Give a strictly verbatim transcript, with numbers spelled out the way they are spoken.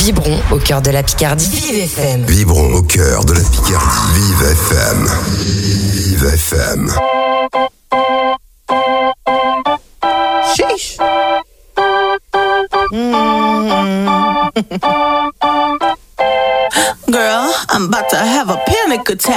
Vibrons au cœur de la Picardie. Vive F M. Vibrons au cœur de la Picardie. Vive F M. Vive F M. Sheesh. Mm. Girl, I'm about to have a panic attack.